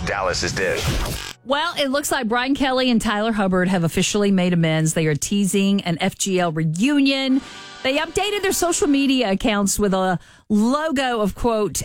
Dallas's Dish. Well, it looks like Brian Kelly and Tyler Hubbard have officially made amends. They are teasing an FGL reunion. They updated their social media accounts with a logo of, quote,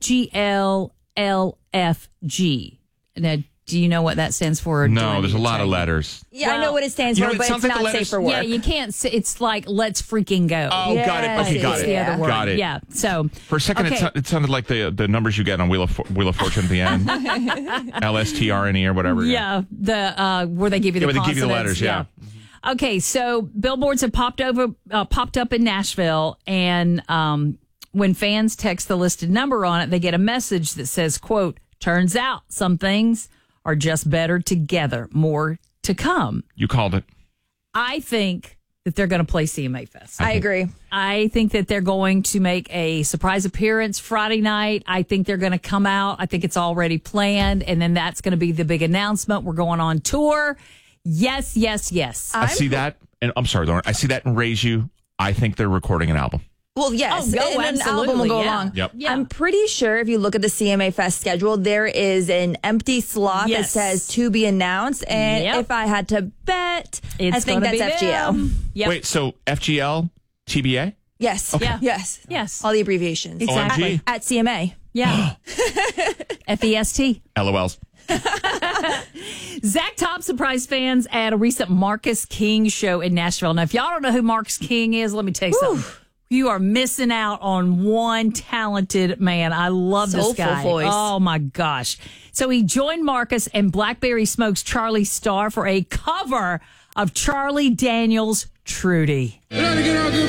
FGLLFG. Now, do you know what that stands for? No, there's a lot of letters. Yeah, Well, I know what it stands you know, for, it but sounds it's like the not letters- safe for work. Yeah, you can't say, it's like, let's freaking go. Oh, got it. Okay, got It's it. the other word. Got it. Yeah, so. For a second, okay. it sounded like the numbers you get on Wheel of Fortune at the end. LSTRNE or whatever. Yeah, the where they give you the where they give you the consonants. letters, yeah. Okay, so billboards have popped up in Nashville, and when fans text the listed number on it, they get a message that says, quote, turns out some things are just better together. More to come. You called it. I think that they're going to play CMA Fest. I agree. I think that they're going to make a surprise appearance Friday night. I think they're going to come out. I think it's already planned. And then that's going to be the big announcement. We're going on tour. Yes, yes, yes. I see that. And I'm sorry, Lauren. I see that and Raise You. I think they're recording an album. Well, yes, Oh, go, and an album will go absolutely, yeah. along. Yep. Yeah. I'm pretty sure if you look at the CMA Fest schedule, there is an empty slot that Yes. says to be announced. And Yep. if I had to bet, I It's think gonna that's be FGL. them. Yep. Wait, so FGL, TBA? Yes. Yeah. Yes. Yes. All the abbreviations. Exactly. OMG. At CMA. Yeah. FEST. LOLs. Zach Top surprised fans at a recent Marcus King show in Nashville. Now, if y'all don't know who Marcus King is, let me tell you something. You are missing out on one talented man. I love this Soulful guy. voice. Oh, my gosh. So he joined Marcus and Blackberry Smoke's Charlie Starr for a cover of Charlie Daniels' Trudy. Let me get our good